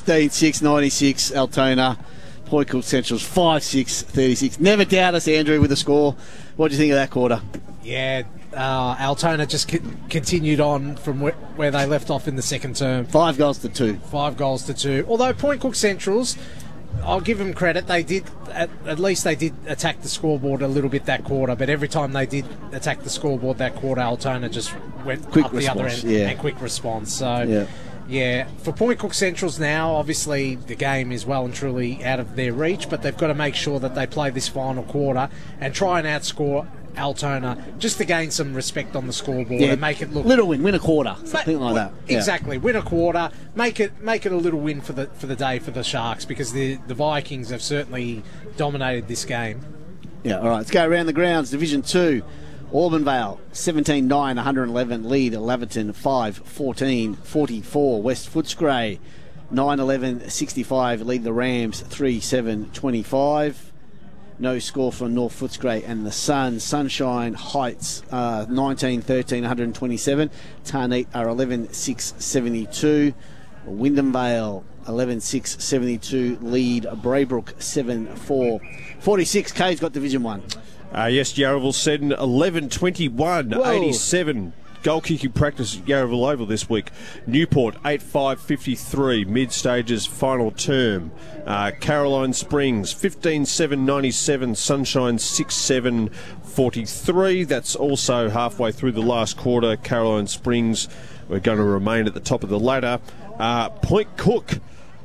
15-6, 96, Altona. Point Cook Central's 5-6, 36. Never doubt us, Andrew, with the score. What do you think of that quarter? Yeah, Altona just continued on from where they left off in the second term. 5 goals to 2. 5 goals to 2. Although Point Cook Central's, I'll give them credit, they did, at least they did attack the scoreboard a little bit that quarter, but every time they did attack the scoreboard that quarter, Altona just went quick up response, the other end and quick response. So, yeah, for Point Cook Central's now, obviously the game is well and truly out of their reach, but they've got to make sure that they play this final quarter and try and outscore Altona just to gain some respect on the scoreboard and make it look little win a quarter, something like that. Exactly, win a quarter, make it a little win for the day for the Sharks, because the Vikings have certainly dominated this game. Yeah, all right, let's go around the grounds. Division 2. Auburn-Vale, 17-9, 111, lead Laverton, 5-14, 44. West Footscray, 9-11, 65, lead the Rams, 3-7, 25. No score from North Footscray and the Suns. Sunshine Heights, 19-13, 127. Tarneet are 11-6, 72. Wyndham Vale, 11-6, 72, lead Braybrook, 7-4, 46. K's got Division 1. Yes, Yarraville Seddon 11-21, 87. Goal kicking practice at Yarraville Oval this week. Newport 8-5, 53. Mid stages final term. Caroline Springs 15-7, 97. Sunshine 6-7, 43. That's also halfway through the last quarter. Caroline Springs are going to remain at the top of the ladder. Point Cook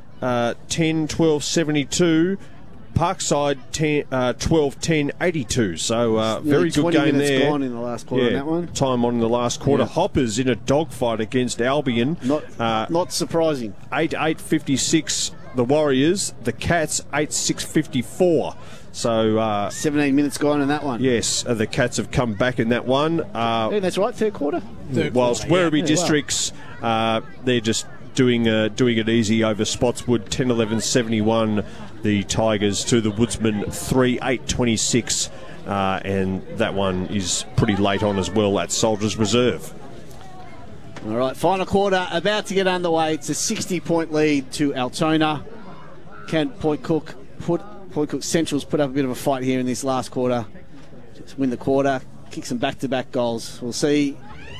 10-12, 72. Parkside 12-10, 82. So very good game there. Gone in the last quarter. That one. Time on in the last quarter. Hoppers in a dogfight against Albion. Not surprising. 8-8, 56. The Warriors. The Cats 8-6, 54. So 17 minutes gone in that one. Yes, the Cats have come back in that one. That's right. Third quarter. Whilst Werribee Districts, they're just doing it easy over Spotswood. 10-11, 71. The Tigers to the Woodsman 3-8, 26, and that one is pretty late on as well at Soldiers Reserve. All right, final quarter about to get underway. It's a 60-point lead to Altona. Can Point Cook Central's put up a bit of a fight here in this last quarter? Just win the quarter, kick some back-to-back goals. We'll see.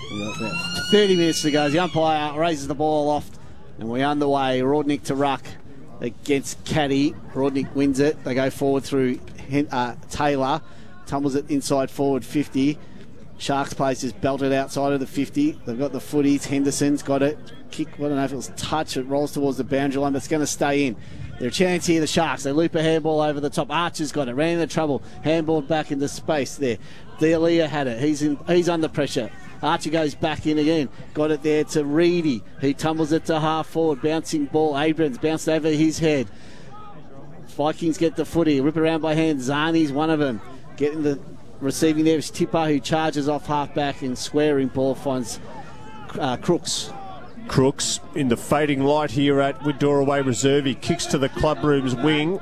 30 minutes to go. The umpire raises the ball off, and we're underway. Rodnick to ruck against Caddy. Rodnick wins it. They go forward through Taylor. Tumbles it inside forward 50. Sharks players just belted outside of the 50. They've got the footies. Henderson's got it. Kick, I don't know if it was a touch. It rolls towards the boundary line, but it's going to stay in. Their chance here, the Sharks. They loop a handball over the top. Archer's got it. Ran into trouble. Handball back into space there. D'Elia had it. He's under pressure. Archer goes back in again. Got it there to Reedy. He tumbles it to half forward. Bouncing ball. Abrams bounced over his head. Vikings get the footy. Rip around by hand. Zani's one of them. Getting the receiving there is Tipper, who charges off half back and squaring ball finds Crooks. Crooks in the fading light here at Widoraway Reserve. He kicks to the clubroom's wing.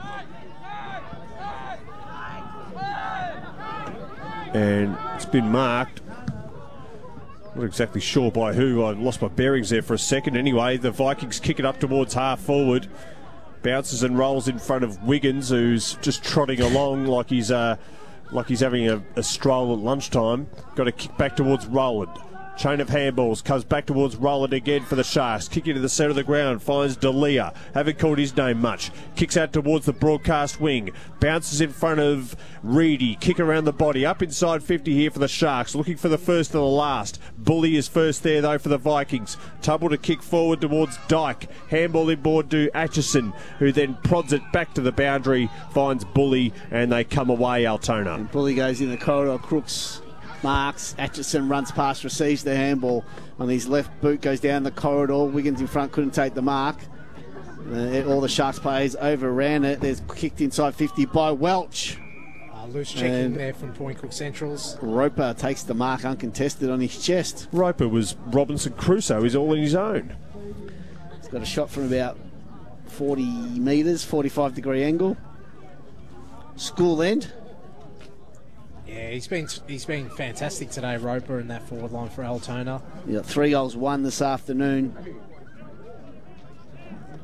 And it's been marked. Not exactly sure by who. I lost my bearings there for a second. Anyway, the Vikings kick it up towards half forward. Bounces and rolls in front of Wiggins, who's just trotting along like he's having a stroll at lunchtime. Got a kick back towards Rowland. Chain of handballs comes back towards Rowland again for the Sharks. Kick into the centre of the ground, finds D'Elia. Haven't called his name much. Kicks out towards the broadcast wing. Bounces in front of Reedy. Kick around the body. Up inside 50 here for the Sharks. Looking for the first and the last. Bully is first there though for the Vikings. Tumble to kick forward towards Dyke. Handball inboard to Atchison, who then prods it back to the boundary. Finds Bully and they come away, Altona. And Bully goes in the corridor. Crooks marks. Atchison runs past, receives the handball on his left boot, goes down the corridor. Wiggins in front couldn't take the mark. All the Sharks players overran it. There's kicked inside 50 by Welch. Loose checking there from Point Cook Centrals. Roper takes the mark uncontested on his chest. Roper was Robinson Crusoe. He's all in his own. He's got a shot from about 40 metres, 45-degree angle. School end. Yeah, he's been fantastic today, Roper, in that forward line for Altona. Yeah, 3 goals, 1 this afternoon.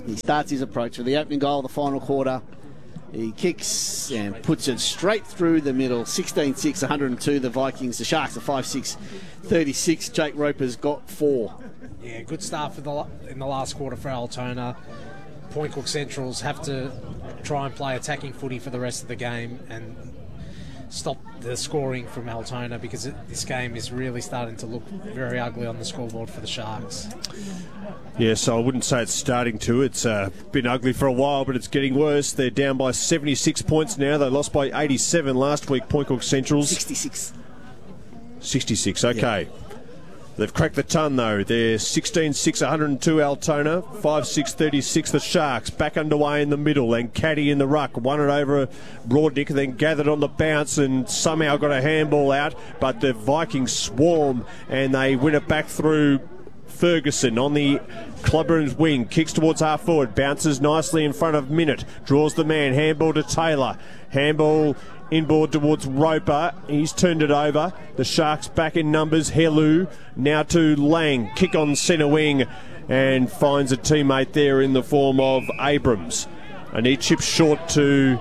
He starts his approach for the opening goal of the final quarter. He kicks and puts it straight through the middle. 16-6, 102. The Vikings, the Sharks are 5-6, 36. Jake Roper's got 4. Yeah, good start in the last quarter for Altona. Point Cook Centrals have to try and play attacking footy for the rest of the game and stop the scoring from Altona, because this game is really starting to look very ugly on the scoreboard for the Sharks. Yeah, so I wouldn't say it's starting to. It's been ugly for a while, but it's getting worse. They're down by 76 points now. They lost by 87 last week, Point Cook Centrals. 66. 66, okay. Yeah. They've cracked the ton, though. They're 16-6, 102 Altona, 5-6, 36 the Sharks. Back underway in the middle, and Caddy in the ruck. Won it over Broadnick, then gathered on the bounce and somehow got a handball out. But the Vikings swarm, and they win it back through Ferguson on the Clubber's wing. Kicks towards half forward, bounces nicely in front of Minute. Draws the man, handball to Taylor. Handball inboard towards Roper. He's turned it over. The Sharks back in numbers. Helu now to Lang. Kick on centre wing and finds a teammate there in the form of Abrams. And he chips short to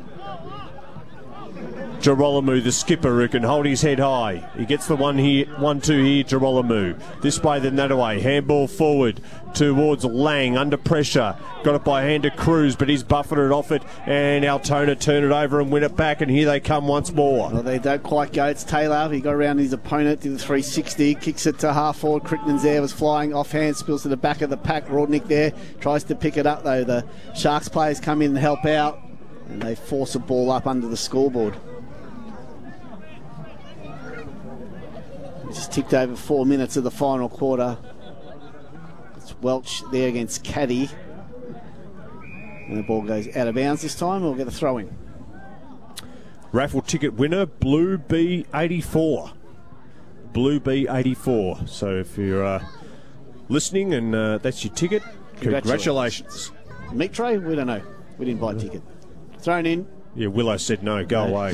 Girolamo, the skipper, who can hold his head high. He gets the 1-2 here, Girolamo. This way, then that way. Handball forward towards Lang, under pressure. Got it by hand to Cruz, but he's buffeted it off it, and Altona turn it over and win it back, and here they come once more. Well, they don't quite go. It's Taylor. He got around his opponent, did the 360, kicks it to half forward. Crittenden's there, was flying offhand, spills to the back of the pack. Rodnick there, tries to pick it up, though. The Sharks players come in and help out, and they force a ball up under the scoreboard. Just ticked over 4 minutes of the final quarter. It's Welch there against Caddy. And the ball goes out of bounds this time. We'll get a throw in. Raffle ticket winner, Blue B84. Blue B84. So if you're listening and that's your ticket, congratulations. Meat tray? We don't know. We didn't buy a ticket. Thrown in. Yeah, Willow said no. Go away.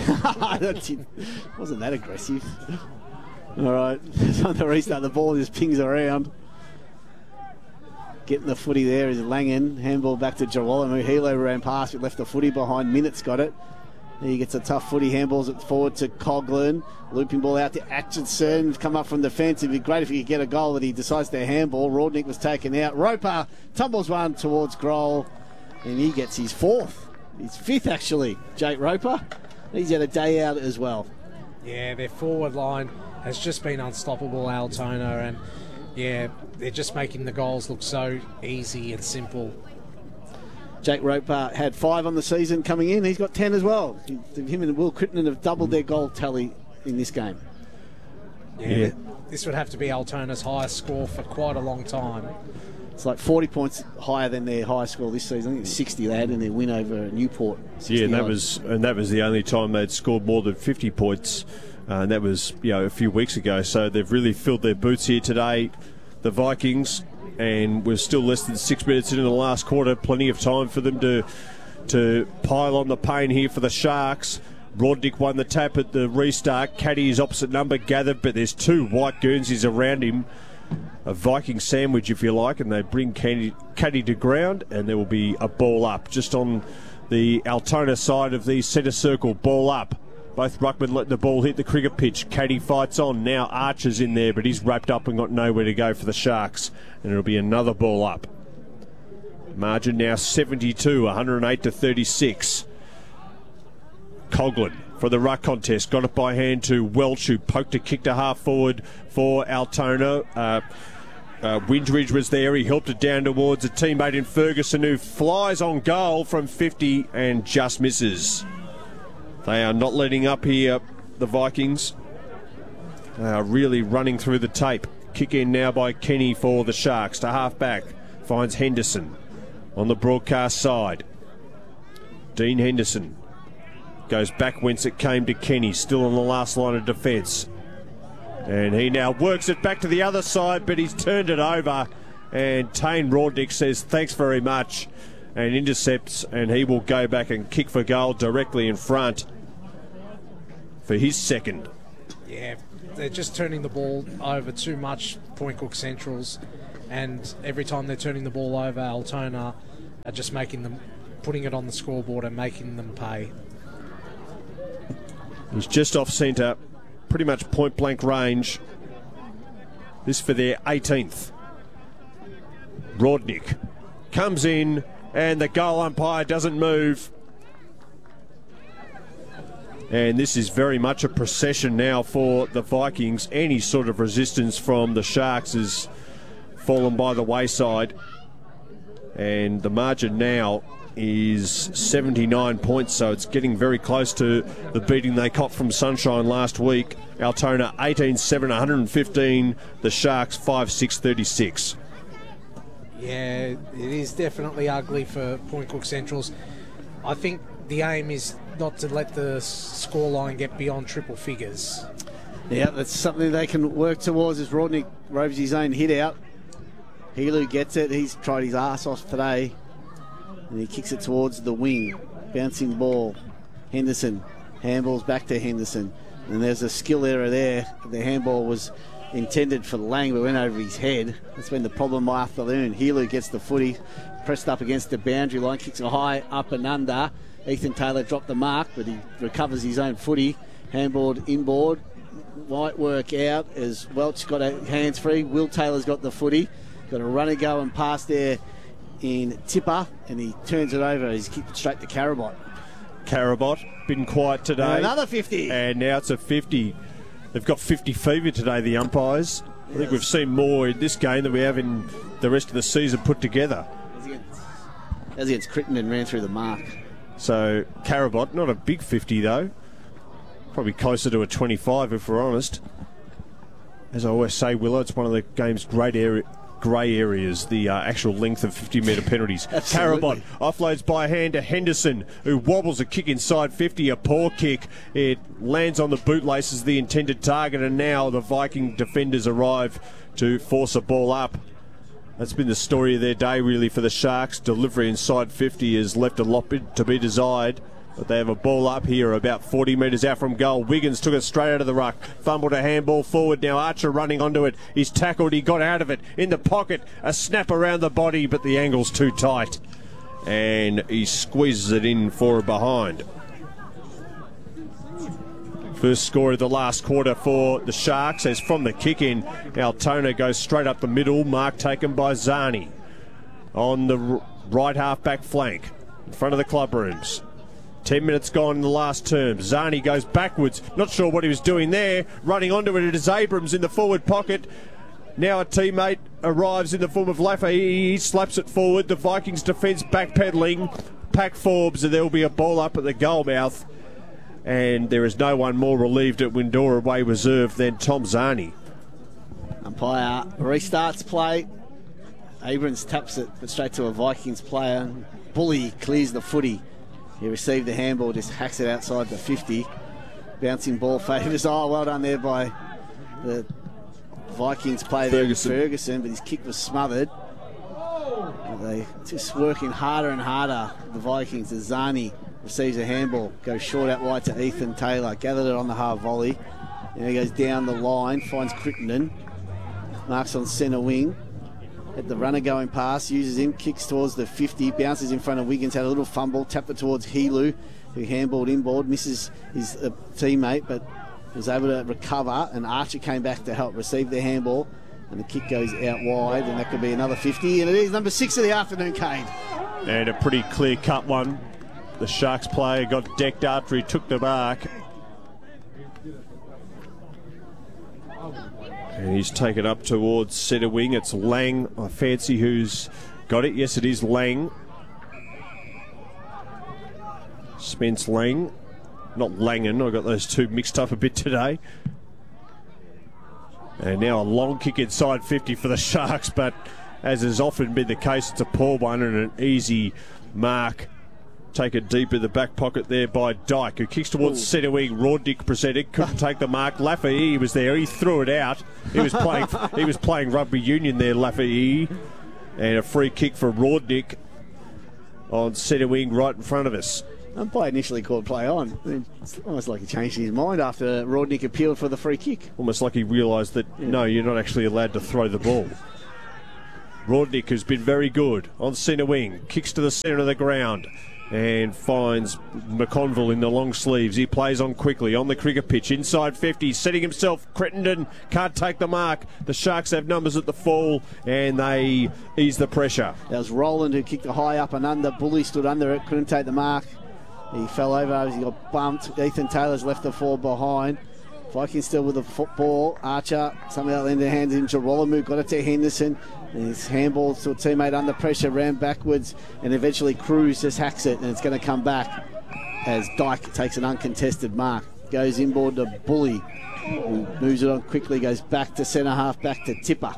Wasn't that aggressive. All right, on the restart, the ball just pings around. Getting the footy there is Langen. Handball back to Girolamo. Helo ran past it, left the footy behind. Minute's got it. He gets a tough footy, handballs it forward to Coghlan. Looping ball out to Atchison. Come up from defence. It'd be great if he could get a goal, but he decides to handball. Rodnick was taken out. Roper tumbles one towards Grohl, and he gets his 4th. His 5th, actually, Jake Roper. He's had a day out as well. Yeah, their forward line has just been unstoppable, Altona, and yeah, they're just making the goals look so easy and simple. Jake Roper had 5 on the season coming in. He's got 10 as well. Him and Will Crittenden have doubled their goal tally in this game. Yeah, this would have to be Altona's highest score for quite a long time. It's like 40 points higher than their highest score this season. I think it's 60 they had in their win over Newport. Yeah, and that was the only time they'd scored more than 50 points. And that was, a few weeks ago. So they've really filled their boots here today, the Vikings, and we're still less than 6 minutes into the last quarter. Plenty of time for them to pile on the pain here for the Sharks. Rodnick won the tap at the restart. Caddy is opposite number gathered, but there's 2 white Guernseys around him. A Viking sandwich, if you like, and they bring Caddy to ground, and there will be a ball up just on the Altona side of the centre circle. Ball up. Both ruckmen let the ball hit the cricket pitch. Caddy fights on. Now Archer's in there, but he's wrapped up and got nowhere to go for the Sharks. And it'll be another ball up. Margin now 72, 108 to 36. Coghlan for the ruck contest. Got it by hand to Welch, who poked a kick to half forward for Altona. Windridge was there. He helped it down towards a teammate in Ferguson, who flies on goal from 50 and just misses. They are not letting up here, the Vikings. They are really running through the tape. Kick in now by Kenny for the Sharks to half back. Finds Henderson on the broadcast side. Dean Henderson goes back whence it came to Kenny, still on the last line of defence. And he now works it back to the other side, but he's turned it over. And Tane Rodnick says thanks very much and intercepts, and he will go back and kick for goal directly in front for his 2nd. Yeah, they're just turning the ball over too much, Point Cook Centrals, and every time they're turning the ball over, Altona are just putting it on the scoreboard and making them pay. He's just off centre, pretty much point blank range. This for their 18th. Rodnick comes in and the goal umpire doesn't move. And this is very much a procession now for the Vikings. Any sort of resistance from the Sharks has fallen by the wayside. And the margin now is 79 points, so it's getting very close to the beating they copped from Sunshine last week. Altona 18-7, 115. The Sharks 5-6, 36. Yeah, it is definitely ugly for Point Cook Centrals. I think the aim is not to let the scoreline get beyond triple figures. Yeah, that's something they can work towards as Rodnick roves his own hit out. Helu gets it. He's tried his ass off today. And he kicks it towards the wing. Bouncing ball. Henderson. Handball's back to Henderson. And there's a skill error there. The handball was intended for Lang, but went over his head. That's been the problem all afternoon. Helu gets the footy. Pressed up against the boundary line. Kicks it high, up and under. Ethan Taylor dropped the mark, but he recovers his own footy. Handballed inboard. White work out as Welch got hands free. Will Taylor's got the footy. Got a runner go and pass there in Tipper, and he turns it over. He's kicked straight to Carabot. Carabot, been quiet today. And another 50. And now it's a 50. They've got 50 fever today, the umpires. I think we've seen more in this game than we have in the rest of the season put together. As against Crittenden, ran through the mark. So Carabot, not a big 50 though. Probably closer to a 25 if we're honest. As I always say, Willow, it's one of the game's grey areas, the actual length of 50-metre penalties. Carabot offloads by hand to Henderson, who wobbles a kick inside 50, a poor kick. It lands on the bootlaces, the intended target, and now the Viking defenders arrive to force a ball up. That's been the story of their day, really, for the Sharks. Delivery inside 50 has left a lot to be desired. But they have a ball up here about 40 metres out from goal. Wiggins took it straight out of the ruck. Fumbled a handball forward. Now Archer running onto it. He's tackled. He got out of it. In the pocket. A snap around the body, but the angle's too tight. And he squeezes it in for a behind. First score of the last quarter for the Sharks as from the kick-in, Altona goes straight up the middle. Mark taken by Zani. On the right half-back flank, in front of the club rooms. 10 minutes gone in the last term. Zani goes backwards. Not sure what he was doing there. Running onto it is Abrams in the forward pocket. Now a teammate arrives in the form of Lafayette. He slaps it forward. The Vikings defence backpedaling. Pack Forbes, and there will be a ball up at the goal mouth. And there is no one more relieved at Windora Way Reserve than Tom Zani. Umpire restarts play. Abrams taps it straight to a Vikings player. Bully clears the footy. He received the handball, just hacks it outside the 50. Bouncing ball favours. Oh, well done there by the Vikings player Ferguson, but his kick was smothered. They just working harder and harder, the Vikings, as Zani receives a handball, goes short out wide to Ethan Taylor, gathered it on the half volley. Now he goes down the line, finds Crittenden, marks on centre wing. At the runner going past, uses him, kicks towards the 50, bounces in front of Wiggins, had a little fumble, tapped it towards Helu, who handballed inboard, misses his teammate, but was able to recover, and Archer came back to help receive the handball, and the kick goes out wide, and that could be another 50, and it is number 6 of the afternoon, Kane. And a pretty clear-cut one. The Sharks player got decked after he took the mark. And he's taken up towards centre wing. It's Lang, I fancy, who's got it. Yes, it is Lang. Spence Lang. Not Langen. I got those two mixed up a bit today. And now a long kick inside 50 for the Sharks, but as has often been the case, it's a poor one and an easy mark. Taken deep in the back pocket there by Dyke, who kicks towards centre wing. Rodnick presented, couldn't take the mark. Lafayette was there, he threw it out. He was playing rugby union there, Lafayette. And a free kick for Rodnick on centre wing right in front of us. Umpire initially called play on. It's almost like he changed his mind after Rodnick appealed for the free kick. Almost like he realised that, no, you're not actually allowed to throw the ball. Rodnick has been very good on centre wing, kicks to the centre of the ground and finds McConville in the long sleeves. He plays on quickly on the cricket pitch, inside 50, setting himself. Crittenden can't take the mark. The Sharks have numbers at the fall and they ease the pressure. That was Roland who kicked a high up and under. Bully stood under it, couldn't take the mark. He fell over as he got bumped. Ethan Taylor's left the four behind. Vikings still with the football. Archer somehow landed hands in Girolamo, got it to Henderson. And his handball to a teammate under pressure, ran backwards, and eventually Cruz just hacks it, and it's going to come back as Dyke takes an uncontested mark. Goes inboard to Bully, who moves it on quickly, goes back to centre half, back to Tipper.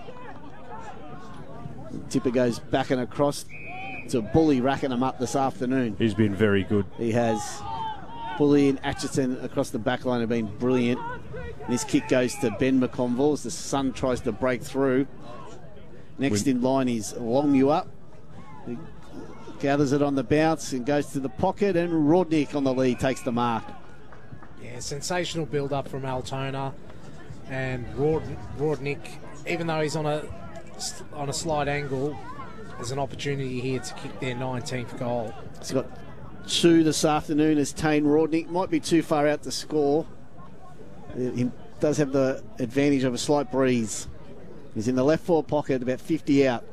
Tipper goes back and across to Bully, racking him up this afternoon. He's been very good. He has. Bully and Atchison across the back line have been brilliant. And his kick goes to Ben McConville as the Sun tries to break through. Next in line is Longmuir. He gathers it on the bounce and goes to the pocket, and Rodnick on the lead takes the mark. Yeah, sensational build-up from Altona. And Rodnick, even though he's on a slight angle, there's an opportunity here to kick their 19th goal. He's got 2 this afternoon as Tane Rodnick. Might be too far out to score. He does have the advantage of a slight breeze. He's in the left forward pocket, about 50 out,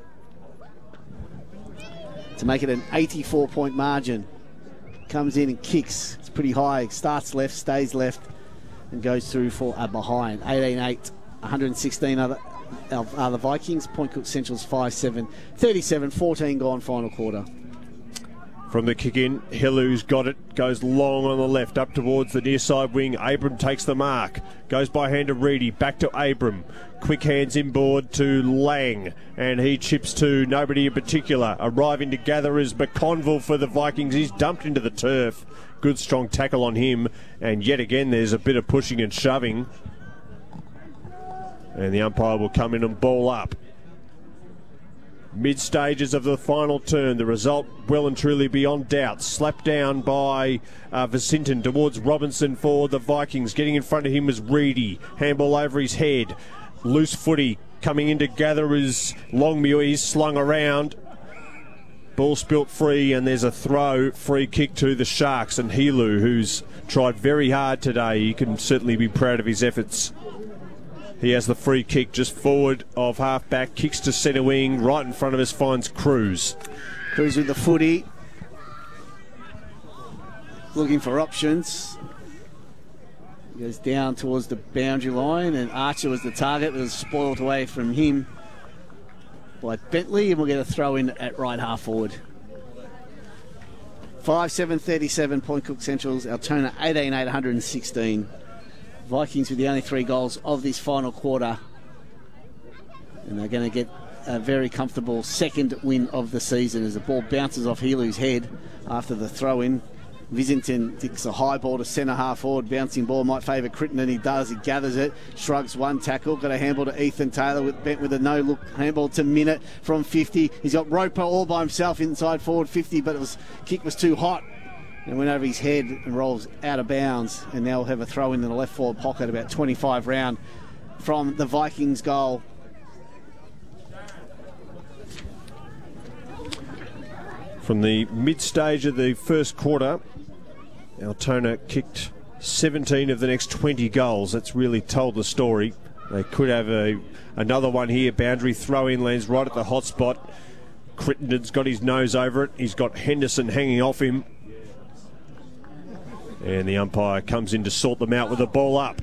to make it an 84-point margin. Comes in and kicks. It's pretty high. Starts left, stays left, and goes through for a behind. 18-8, 116 are the Vikings. Point Cook Central's 5-7, 37, 14 gone final quarter. From the kick in, Hellu's got it, goes long on the left, up towards the near side wing. Abram takes the mark, goes by hand to Reedy, back to Abram. Quick hands inboard to Lang, and he chips to nobody in particular. Arriving to gather is McConville for the Vikings. He's dumped into the turf. Good strong tackle on him, and yet again there's a bit of pushing and shoving. And the umpire will come in and ball up. Mid-stages of the final turn, the result well and truly beyond doubt. Slapped down by Vicinton towards Robinson for the Vikings. Getting in front of him was Reedy. Handball over his head. Loose footy coming in to gather is Longmuir. He's slung around. Ball spilt free, and there's a throw, free kick to the Sharks. And Helu, who's tried very hard today, he can certainly be proud of his efforts. He has the free kick just forward of half-back, kicks to centre wing, right in front of us finds Cruz. Cruz with the footy. Looking for options. He goes down towards the boundary line, and Archer was the target. It was spoiled away from him by Bentley, and we'll get a throw in at right half forward. 5-7, 37, Point Cook Central's Altona 18-8, 116. Vikings with the only 3 goals of this final quarter, and they're going to get a very comfortable second win of the season as the ball bounces off Helu's head after the throw-in. Visinton kicks a high ball to centre half forward. Bouncing ball might favour Crittenden. He does. He gathers it. Shrugs one tackle. Got a handball to Ethan Taylor bent with a no-look handball to Minute from 50. He's got Roper all by himself inside forward 50, but kick was too hot and went over his head and rolls out of bounds. And now we'll have a throw in the left forward pocket about 25 round from the Vikings goal. From the mid-stage of the first quarter, Altona kicked 17 of the next 20 goals. That's really told the story. They could have another one here. Boundary throw-in lands right at the hot spot. Crittenden's got his nose over it. He's got Henderson hanging off him. And the umpire comes in to sort them out with the ball up.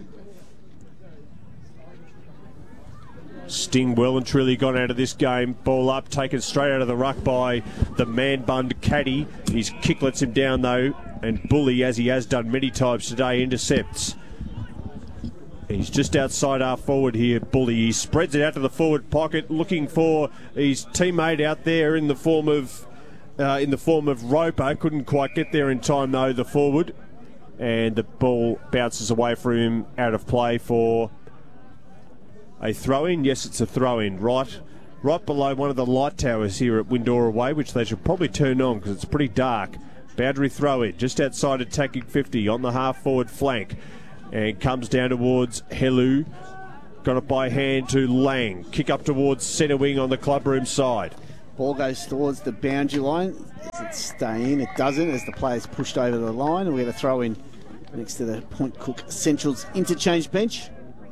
Sting well and truly gone out of this game. Ball up, taken straight out of the ruck by the man-bunned Caddy. His kick lets him down though, and Bully, as he has done many times today, intercepts. He's just outside our forward here, Bully. He spreads it out to the forward pocket, looking for his teammate out there in the form of Roper. Couldn't quite get there in time though, the forward. And the ball bounces away from him, out of play for a throw-in. Yes, it's a throw-in. Right below one of the light towers here at Windora Way, which they should probably turn on because it's pretty dark. Boundary throw-in, just outside attacking 50 on the half-forward flank. And comes down towards Helu. Got it by hand to Lang. Kick up towards centre wing on the clubroom side. Ball goes towards the boundary line. Does it stay in? It doesn't, as the player's pushed over the line. And we're going to throw in next to the Point Cook Central's interchange bench.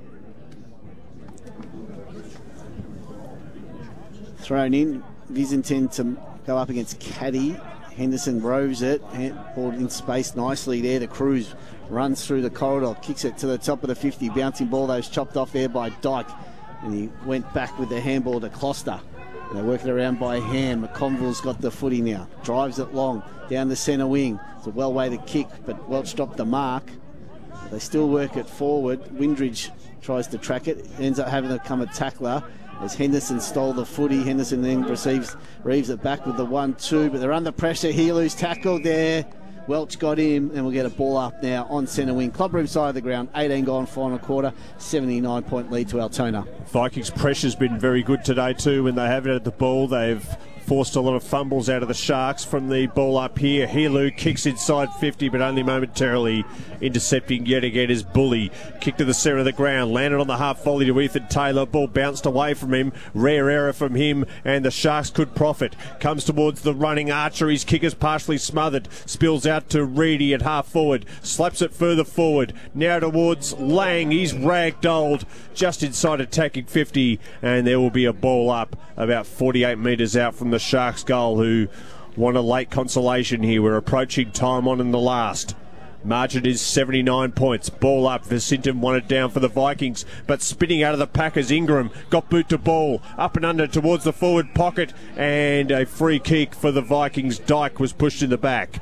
Thrown in. Visintin to go up against Caddy. Henderson rows it. Ball in space nicely there. The Cruise runs through the corridor, kicks it to the top of the 50. Bouncing ball, those chopped off there by Dyke. And he went back with the handball to Closter. They work it around by hand. McConville's got the footy now. Drives it long down the centre wing. It's a well-weighted kick, but Welch dropped the mark. They still work it forward. Windridge tries to track it. Ends up having to come a tackler as Henderson stole the footy. Henderson then reaves it back with the 1-2, but they're under pressure. Healu's tackled there. Welch got him, and we'll get a ball up now on centre wing. Clubroom side of the ground, 18 gone, final quarter, 79-point lead to Altona. Vikings' pressure's been very good today too when they haven't had the ball. They've forced a lot of fumbles out of the Sharks from the ball up here. Helu kicks inside 50, but only momentarily. Intercepting yet again is Bully. Kick to the centre of the ground, landed on the half volley to Ethan Taylor. Ball bounced away from him. Rare error from him, and the Sharks could profit. Comes towards the running Archer. His kick is partially smothered. Spills out to Reedy at half forward. Slaps it further forward. Now towards Lang. He's ragdolled just inside attacking 50, and there will be a ball up about 48 metres out from the Sharks goal, who want a late consolation here. We're approaching time on in the last. Margin is 79 points. Ball up. Visintin won it down for the Vikings, but spinning out of the Packers. Ingram got boot to ball. Up and under towards the forward pocket, and a free kick for the Vikings. Dyke was pushed in the back.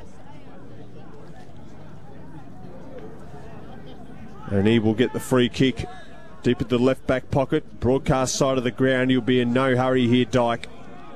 And he will get the free kick deep at the left back pocket. Broadcast side of the ground. He'll be in no hurry here, Dyke.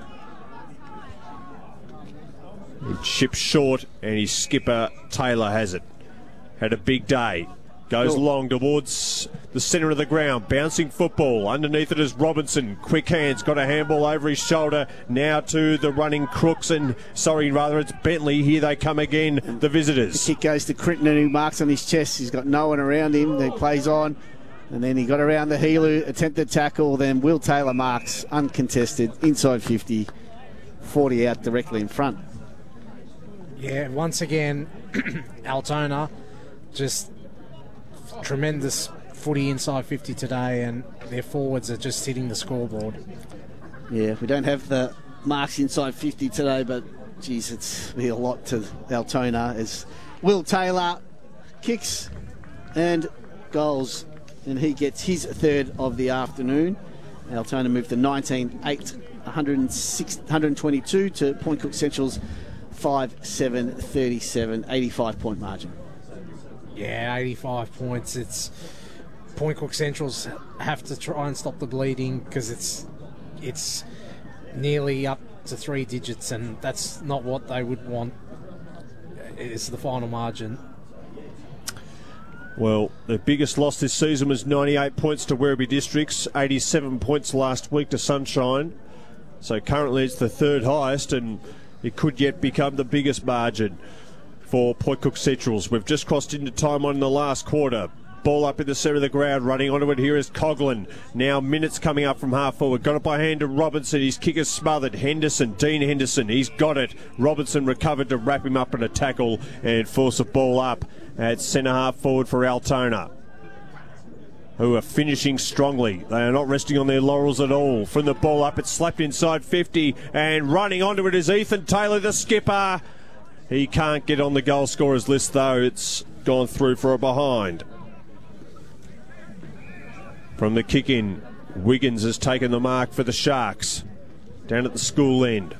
He chips short, and his skipper Taylor has it. Had a big day. Goes long towards the centre of the ground. Bouncing football. Underneath it is Robinson. Quick hands. Got a handball over his shoulder. Now to the running Crooks. It's Bentley. Here they come again, the visitors. The kick goes to Crittenden, who marks on his chest. He's got no one around him. He plays on. And then he got around the Helu, attempted tackle. Then Will Taylor marks, uncontested, inside 50. 40 out directly in front. Yeah, once again, Altona just tremendous footy inside 50 today, and their forwards are just hitting the scoreboard. Yeah, we don't have the marks inside 50 today, but geez, it's be a lot to Altona as Will Taylor kicks and goals, and he gets his third of the afternoon. Altona moved to 19-8, 122 to Point Cook Central's 5-7-37, 85-point margin. Yeah, 85 points. It's Point Cook Centrals have to try and stop the bleeding because it's nearly up to 3 digits, and that's not what they would want. It's the final margin. Well, the biggest loss this season was 98 points to Werribee Districts, 87 points last week to Sunshine. So currently it's the third highest, and it could yet become the biggest margin for Point Cook Centrals. We've just crossed into time on the last quarter. Ball up in the centre of the ground. Running onto it here is Coughlin. Now minutes coming up from half forward. Got it by hand to Robinson. His kick is smothered. Dean Henderson. He's got it. Robinson recovered to wrap him up in a tackle and force a ball up at centre half forward for Altona, who are finishing strongly. They are not resting on their laurels at all. From the ball up, it's slapped inside 50, and running onto it is Ethan Taylor, the skipper. He can't get on the goal scorers list, though. It's gone through for a behind. From the kick-in, Wiggins has taken the mark for the Sharks down at the school end.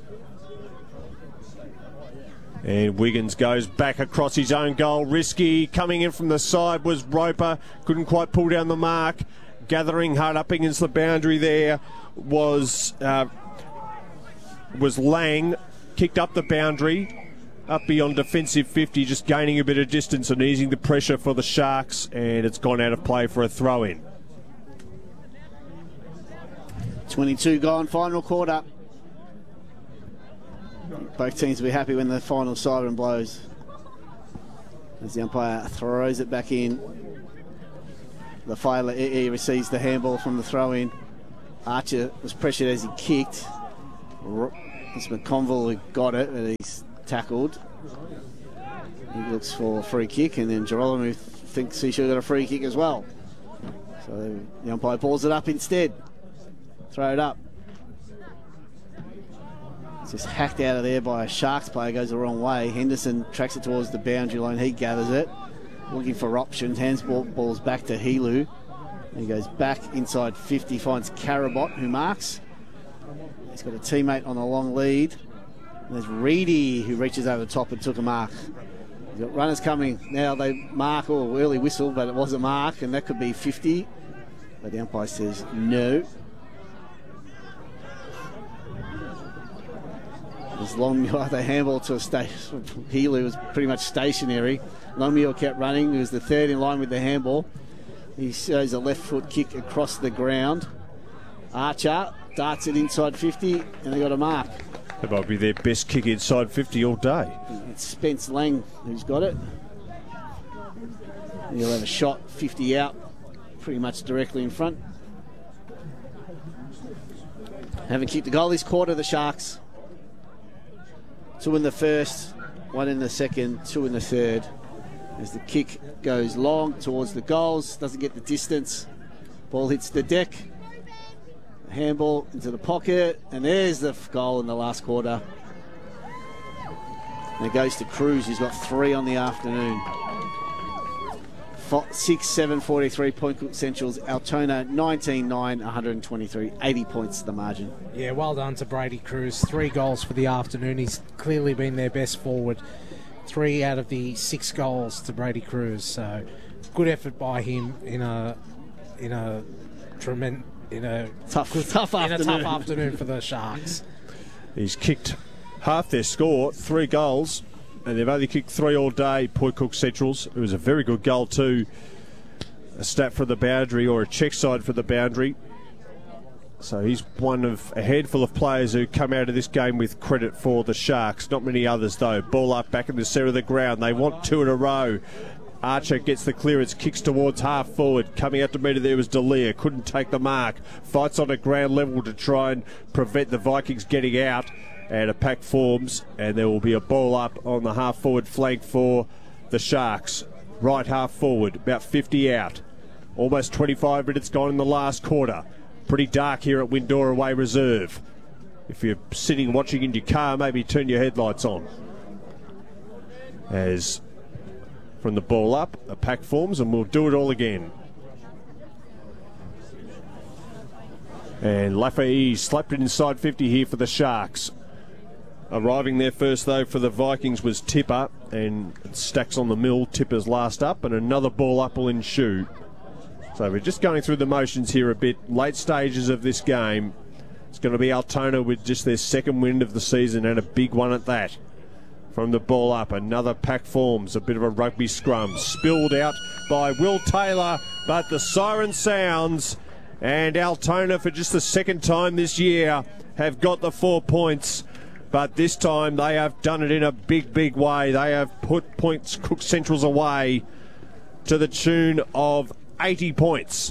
And Wiggins goes back across his own goal. Risky. Coming in from the side was Roper. Couldn't quite pull down the mark. Gathering hard up against the boundary there was Lang. Kicked up the boundary. Up beyond defensive 50, just gaining a bit of distance and easing the pressure for the Sharks. And it's gone out of play for a throw-in. 22 gone, final quarter. Both teams will be happy when the final siren blows. As the umpire throws it back in. the Filer, he receives the handball from the throw-in. Archer was pressured as he kicked. It's McConville who got it, and he's tackled. He looks for a free kick, and then Girolamo thinks he should have got a free kick as well. So the umpire balls it up instead. Throw it up. It's just hacked out of there by a Sharks player, goes the wrong way. Henderson tracks it towards the boundary line. He gathers it, looking for options. Balls back to Helu. He goes back inside 50, finds Carabot, who marks. He's got a teammate on a long lead. And there's Reedy, who reaches over the top and took a mark. He's got runners coming. Now they mark, early whistle, but it was a mark, and that could be 50. But the umpire says no. As Longmuir, they handball to a station. Healy was pretty much stationary. Longmuir kept running. He was the third in line with the handball. He shows a left foot kick across the ground. Archer darts it inside 50, and they got a mark. That might be their best kick inside 50 all day. It's Spence Lang who's got it. He'll have a shot 50 out, pretty much directly in front. Haven't kicked a goal this quarter, the Sharks. 2 in the first, 1 in the second, 2 in the third. As the kick goes long towards the goals, doesn't get the distance. Ball hits the deck. Handball into the pocket, and there's the goal in the last quarter. And it goes to Cruz, who's got 3 on the afternoon. 6-7-43 Point Cook Central's Altona 19-9, 123, 80 points the margin. Yeah, well done to Brady Cruz. 3 goals for the afternoon. He's clearly been their best forward. 3 out of the 6 goals to Brady Cruz. So good effort by him in a tough afternoon for the Sharks. He's kicked half their score, 3 goals. And they've only kicked 3 all day, Point Cook Centrals. It was a very good goal too. A stat for the boundary, or a check side for the boundary. So he's one of a handful of players who come out of this game with credit for the Sharks. Not many others though. Ball up back in the centre of the ground. They want 2 in a row. Archer gets the clearance, kicks towards half forward. Coming out to meet it there was D'Elia. Couldn't take the mark. Fights on a ground level to try and prevent the Vikings getting out. And a pack forms, and there will be a ball up on the half-forward flank for the Sharks. Right half forward, about 50 out. Almost 25 minutes gone in the last quarter. Pretty dark here at Windora Way Reserve. If you're sitting watching in your car, maybe turn your headlights on. As from the ball up, a pack forms, and we'll do it all again. And Lafayette slapped it inside 50 here for the Sharks. Arriving there first, though, for the Vikings was Tipper, and Stacks on the mill. Tipper's last up, and another ball up will ensue. So we're just going through the motions here a bit. Late stages of this game. It's going to be Altona with just their second win of the season, and a big one at that. From the ball up, another pack forms. A bit of a rugby scrum. Spilled out by Will Taylor, but the siren sounds, and Altona, for just the second time this year, have got the 4 points. But this time they have done it in a big, big way. They have put Point Cook Centrals away to the tune of 80 points.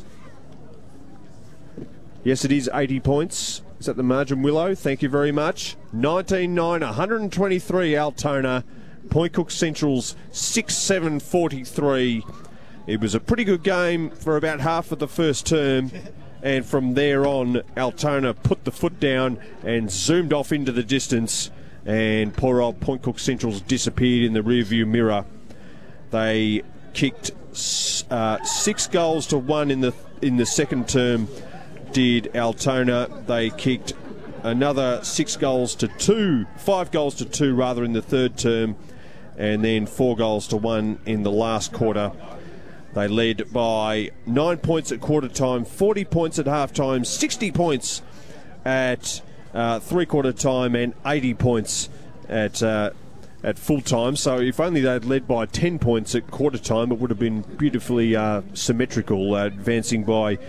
Yes, it is 80 points. Is that the margin, Willow? Thank you very much. 19-9, 123 Altona. Point Cook Centrals 6-7-43. It was a pretty good game for about half of the first term. And from there on, Altona put the foot down and zoomed off into the distance, and poor old Point Cook Centrals disappeared in the rearview mirror. They kicked 6 goals to 1 in the second term, did Altona. They kicked another 5 goals to 2 rather in the third term, and then 4 goals to 1 in the last quarter. They led by 9 points at quarter time, 40 points at half time, 60 points at three-quarter time, and 80 points at full time. So if only they'd led by 10 points at quarter time, it would have been beautifully symmetrical, advancing by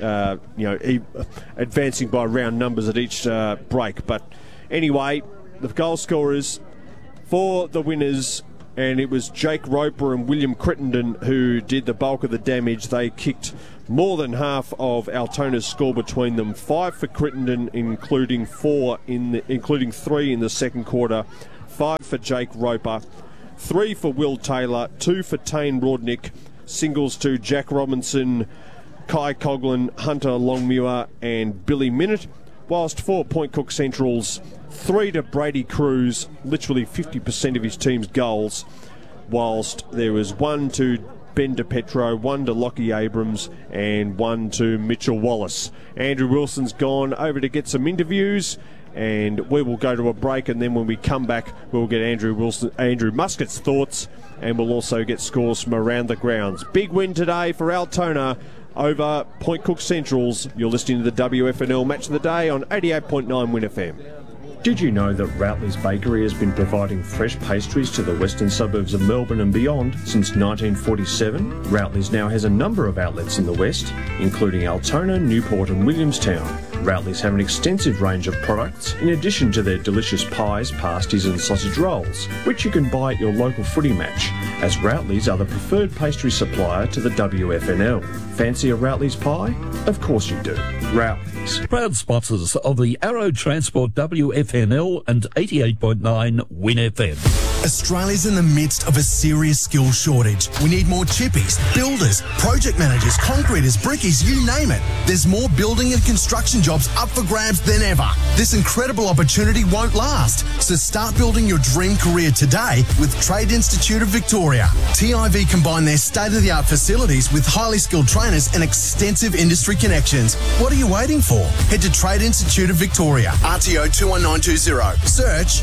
round numbers at each break. But anyway, the goal scorers for the winners, and it was Jake Roper and William Crittenden who did the bulk of the damage. They kicked more than half of Altona's score between them. 5 for Crittenden, including 3 in the second quarter. 5 for Jake Roper, 3 for Will Taylor, 2 for Tane Rodnick, singles to Jack Robinson, Kai Coughlin, Hunter Longmuir and Billy Minnett, whilst for Point Cook Central's 3 to Brady Cruz, literally 50% of his team's goals, whilst there was 1 to Ben DePetro, 1 to Lockie Abrams and 1 to Mitchell Wallace. Andrew Wilson's gone over to get some interviews, and we will go to a break, and then when we come back we'll get Andrew Muscat's thoughts, and we'll also get scores from around the grounds. Big win today for Altona over Point Cook Centrals. You're listening to the WFNL Match of the Day on 88.9 Win FM. Did you know that Routley's Bakery has been providing fresh pastries to the western suburbs of Melbourne and beyond since 1947? Routley's now has a number of outlets in the west, including Altona, Newport and Williamstown. Routley's have an extensive range of products, in addition to their delicious pies, pasties and sausage rolls, which you can buy at your local footy match, as Routley's are the preferred pastry supplier to the WFNL. Fancy a Routley's pie? Of course you do. Routley's. Proud sponsors of the Arrow Transport WFNL and 88.9 Win FM. Australia's in the midst of a serious skill shortage. We need more chippies, builders, project managers, concreters, brickies, you name it. There's more building and construction jobs up for grabs than ever. This incredible opportunity won't last. So start building your dream career today with Trade Institute of Victoria. TIV combine their state-of-the-art facilities with highly skilled trainers and extensive industry connections. What are you waiting for? Head to Trade Institute of Victoria, RTO 21920. Search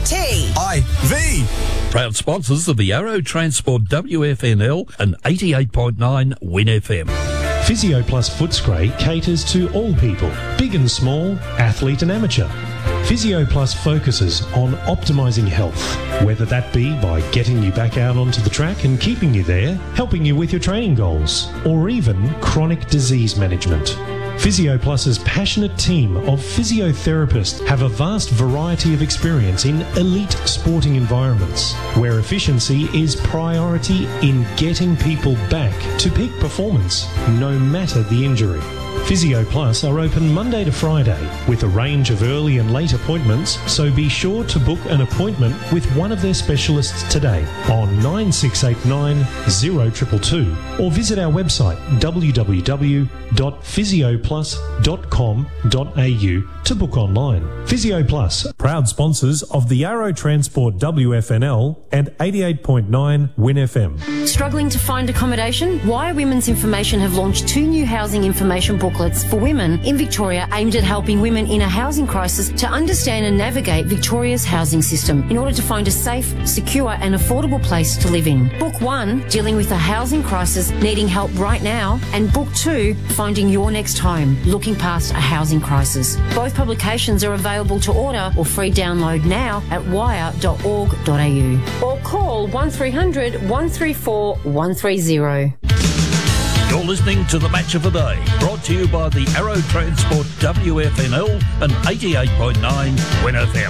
TIV. Proud sponsors of the Arrow Transport WFNL and 88.9 Win FM. Physio Plus Footscray caters to all people, big and small, athlete and amateur. Physio Plus focuses on optimising health, whether that be by getting you back out onto the track and keeping you there, helping you with your training goals, or even chronic disease management. Physio Plus's passionate team of physiotherapists have a vast variety of experience in elite sporting environments, where efficiency is priority in getting people back to peak performance, no matter the injury. Physio Plus are open Monday to Friday with a range of early and late appointments, so be sure to book an appointment with one of their specialists today on 9689 0222 or visit our website www.physioplus.com.au to book online. Physio Plus, proud sponsors of the Arrow Transport WFNL and 88.9 Win FM. Struggling to find accommodation? Wire Women's Information have launched 2 new housing information booklets for women in Victoria aimed at helping women in a housing crisis to understand and navigate Victoria's housing system in order to find a safe, secure and affordable place to live in. Book 1, dealing with a housing crisis, needing help right now, and Book 2, finding your next home, looking past a housing crisis. Both publications are available to order or free download now at wire.org.au or call 1300 134 130. You're listening to the Match of the Day, brought to you by the Arrow Transport WFNL and 88.9 Win FM.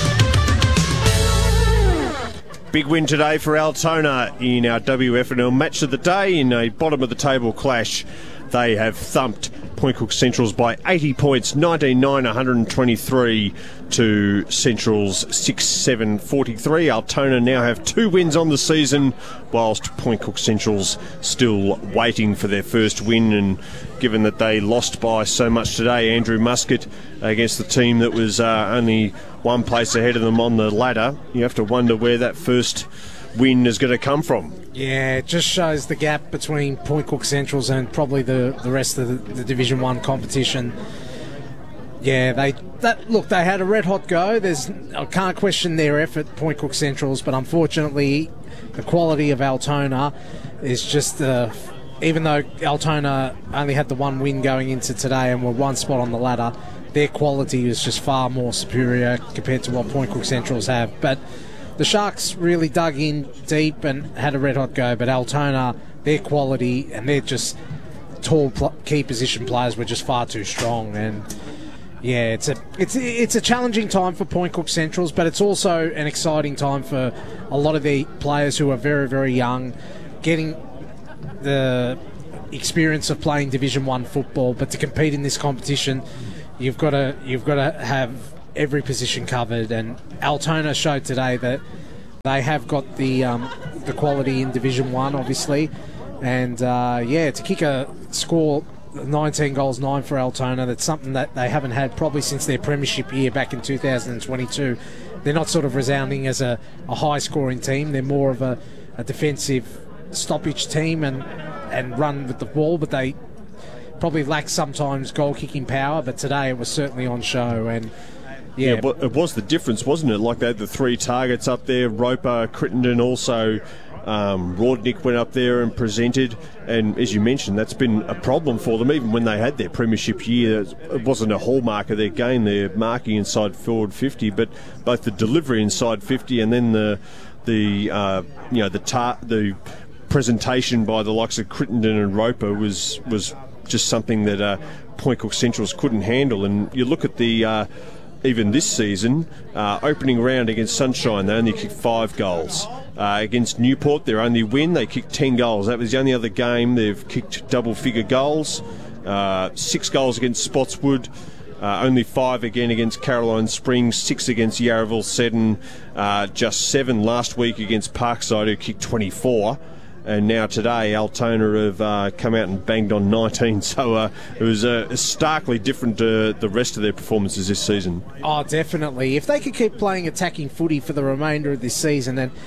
Big win today for Altona in our WFNL Match of the Day in a bottom-of-the-table clash. They have thumped Point Cook Centrals by 80 points, 19-9-123 to Centrals 6-7-43. Altona now have 2 wins on the season, whilst Point Cook Centrals still waiting for their first win. And given that they lost by so much today, Andrew Muscat, against the team that was only one place ahead of them on the ladder, you have to wonder where that first win is going to come from. Yeah, it just shows the gap between Point Cook Centrals and probably the rest of the Division 1 competition. Yeah, they had a red-hot go. I can't question their effort, Point Cook Centrals, but unfortunately the quality of Altona is just... even though Altona only had the 1 win going into today and were 1 spot on the ladder, their quality is just far more superior compared to what Point Cook Centrals have. But the Sharks really dug in deep and had a red-hot go, but Altona, their quality and their just tall key position players were just far too strong. And yeah, it's a challenging time for Point Cook Centrals, but it's also an exciting time for a lot of the players who are very, very young, getting the experience of playing Division 1 football, but to compete in this competition, you've got to have every position covered. And Altona showed today that they have got the quality in Division 1, obviously. And to kick a score 19 goals, 9 for Altona, that's something that they haven't had probably since their premiership year back in 2022. They're not sort of resounding as a high-scoring team. They're more of a defensive stoppage team and run with the ball, but they probably lack sometimes goal-kicking power. But today it was certainly on show. And yeah, but it was the difference, wasn't it? Like they had the 3 targets up there. Roper, Crittenden, also Rodnick went up there and presented. And as you mentioned, that's been a problem for them. Even when they had their premiership year, it wasn't a hallmark of their game. They're marking inside forward 50, but both the delivery inside 50 and then the presentation by the likes of Crittenden and Roper was just something that Point Cook Centrals couldn't handle. And you look at the even this season, opening round against Sunshine, they only kicked 5 goals. Against Newport, their only win, they kicked 10 goals. That was the only other game they've kicked double-figure goals. 6 goals against Spotswood, only 5 again against Caroline Springs, 6 against Yarraville Seddon, just 7 last week against Parkside, who kicked 24. And now today, Altona have come out and banged on 19. So it was starkly different to the rest of their performances this season. Oh, definitely. If they could keep playing attacking footy for the remainder of this season, and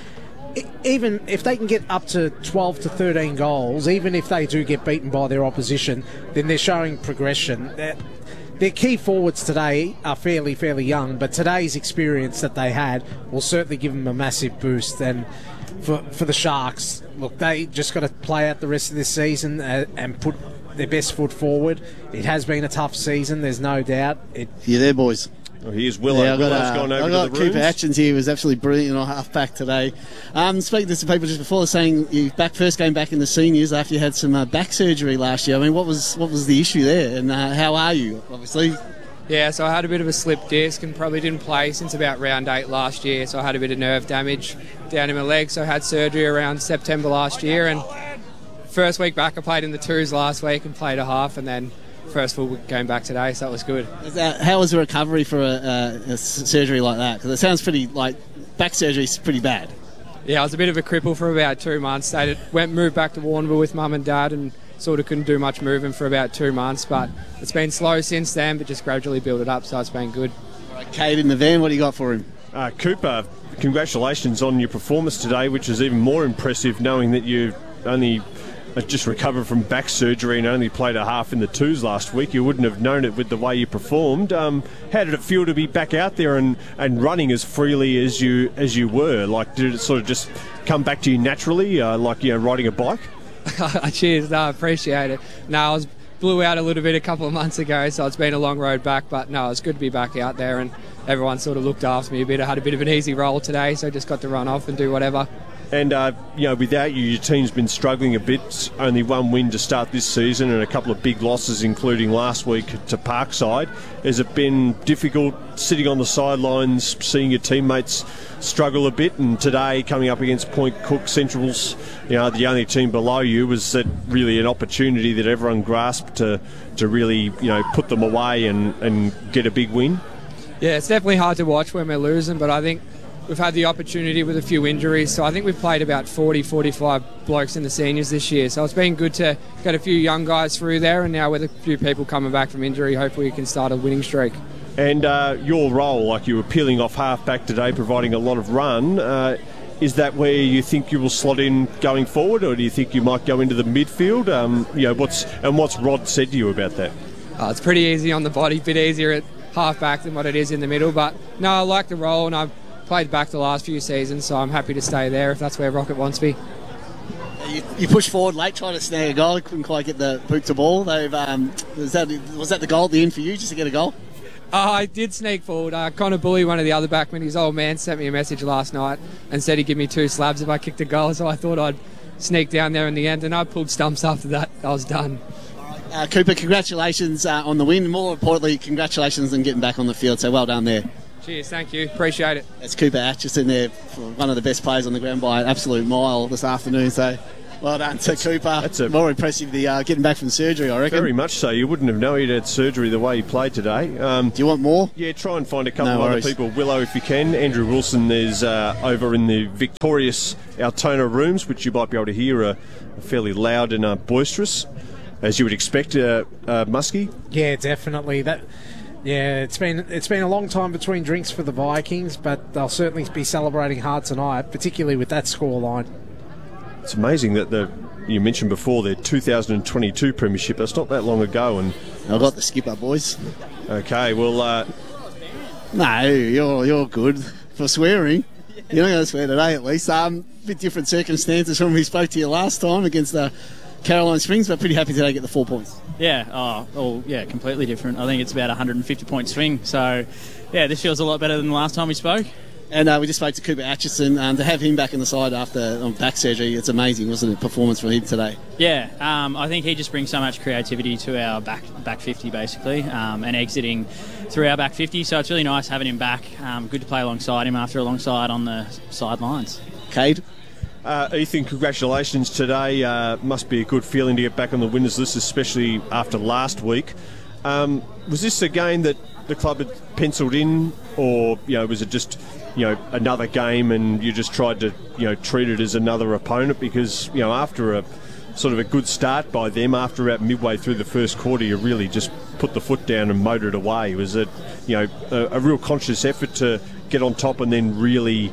even if they can get up to 12 to 13 goals, even if they do get beaten by their opposition, then they're showing progression. Their key forwards today are fairly young, but today's experience that they had will certainly give them a massive boost. And for the Sharks, look, they just got to play out the rest of this season and put their best foot forward. It has been a tough season, there's no doubt. You there, boys? Well, here's Willow. Yeah, Willow's gone over to the rooms. Cooper Atchins here was absolutely brilliant on half-back today. Speaking to some people just before, saying you first came back in the seniors after you had some back surgery last year. I mean, what was the issue there, and how are you, obviously? Yeah, so I had a bit of a slip disc and probably didn't play since about round 8 last year, so I had a bit of nerve damage down in my leg, so I had surgery around September last year, and first week back I played in the 2s last week and played a half, and then first full week came back today, so that was good. How was the recovery for a surgery like that? Because it sounds pretty, like, back surgery is pretty bad. Yeah, I was a bit of a cripple for about 2 months. Moved back to Warrnambool with Mum and Dad and sort of couldn't do much moving for about 2 months, but it's been slow since then, but just gradually built it up, so it's been good. All right, Kate in the van, what do you got for him? Cooper, congratulations on your performance today, which is even more impressive knowing that you only just recovered from back surgery and only played a half in the 2s last week. You wouldn't have known it with the way you performed. How did it feel to be back out there and running as freely as you were? Like, did it sort of just come back to you naturally, like, you know, riding a bike? Cheers, no, I appreciate it. No, I blew out a little bit a couple of months ago, so it's been a long road back, but no, it's good to be back out there, and everyone sort of looked after me a bit. I had a bit of an easy roll today, so I just got to run off and do whatever. And, without you, your team's been struggling a bit. Only 1 win to start this season and a couple of big losses, including last week to Parkside. Has it been difficult sitting on the sidelines, seeing your teammates struggle a bit? And today, coming up against Point Cook Centrals, the only team below you, was that really an opportunity that everyone grasped to really, put them away and get a big win? Yeah, it's definitely hard to watch when we're losing, but I think we've had the opportunity with a few injuries, so I think we've played about 40, 45 blokes in the seniors this year, so it's been good to get a few young guys through there, and now with a few people coming back from injury, hopefully we can start a winning streak. And your role, like you were peeling off half-back today, providing a lot of run, is that where you think you will slot in going forward, or do you think you might go into the midfield? What's Rod said to you about that? It's pretty easy on the body, a bit easier at half-back than what it is in the middle, but no, I like the role, and I've played back the last few seasons, so I'm happy to stay there if that's where Rocket wants me. You pushed forward late, trying to snag a goal, couldn't quite get the boot to ball. Was that the goal at the end for you, just to get a goal? I did sneak forward. Connor Bully, one of the other backmen, his old man, sent me a message last night and said he'd give me 2 slabs if I kicked a goal, so I thought I'd sneak down there in the end, and I pulled stumps after that. I was done. Cooper, congratulations on the win. More importantly, congratulations on getting back on the field, so well done there. Cheers, thank you. Appreciate it. That's Cooper Atchison there, one of the best players on the ground by an absolute mile this afternoon. So Well done to Cooper. That's more impressive, the getting back from surgery, I reckon. Very much so. You wouldn't have known he'd had surgery the way he played today. Do you want more? Yeah, try and find a couple of other people. Willow, if you can. Andrew Wilson is over in the victorious Altona rooms, which you might be able to hear are fairly loud and boisterous, as you would expect, Muskie. Yeah, definitely. It's been a long time between drinks for the Vikings, but they'll certainly be celebrating hard tonight, particularly with that scoreline. It's amazing that you mentioned before their 2022 premiership. That's not that long ago, and I've got the skipper, boys. Okay, well, no, you're good for swearing. You're not going to swear today, at least. Bit different circumstances from we spoke to you last time against the Caroline Springs, but pretty happy today to get the 4 points. Yeah, completely different. I think it's about a 150-point swing. So, yeah, this feels a lot better than the last time we spoke. And we just spoke to Cooper Atchison. To have him back in the side after back surgery, it's amazing, wasn't it? Performance from him today. Yeah, I think he just brings so much creativity to our back 50, basically, and exiting through our back 50. So it's really nice having him back. Good to play alongside him after a long side on the sidelines. Cade? Ethan, congratulations today. Must be a good feeling to get back on the winners list, especially after last week. Was this a game that the club had penciled in, or was it just another game and you just tried to treat it as another opponent? Because after a sort of a good start by them, after about midway through the first quarter, you really just put the foot down and motored away. Was it a real conscious effort to get on top and then really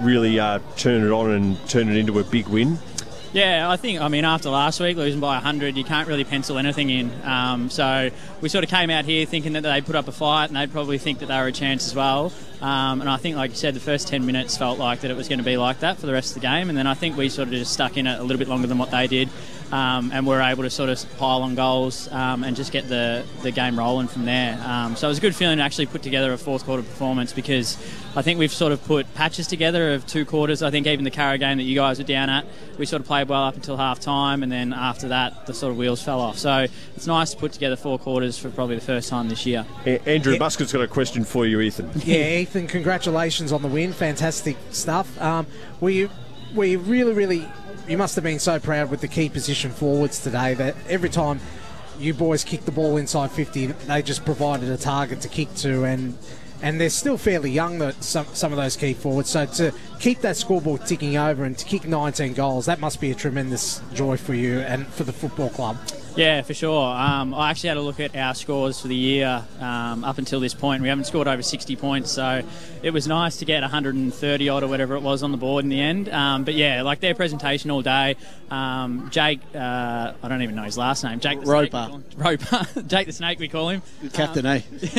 turn it on and turn it into a big win? Yeah, I mean, after last week, losing by 100, you can't really pencil anything in. So we sort of came out here thinking that they'd put up a fight and they'd probably think that they were a chance as well. And I think, like you said, the first 10 minutes felt like that it was going to be like that for the rest of the game. And then I think we sort of just stuck in it a little bit longer than what they did. And were able to sort of pile on goals and just get the game rolling from there. So it was a good feeling to actually put together a fourth quarter performance, because I think we've sort of put patches together of 2 quarters. I think even the Carra game that you guys were down at, we sort of played well up until half time, and then after that the sort of wheels fell off. So it's nice to put together 4 quarters for probably the first time this year. Andrew Muscat's got a question for you, Ethan. Yeah, Ethan, congratulations on the win. Fantastic stuff. We really you must have been so proud with the key position forwards today that every time you boys kicked the ball inside 50, they just provided a target to kick to, and they're still fairly young, some of those key forwards. So to keep that scoreboard ticking over and to kick 19 goals, that must be a tremendous joy for you and for the football club. Yeah, for sure. I actually had a look at our scores for the year up until this point. We haven't scored over 60 points, so it was nice to get 130 odd or whatever it was on the board in the end. But yeah, like their presentation all day. Jake, I don't even know his last name. Jake the Roper. Roper. Jake the Snake, we call him. Captain,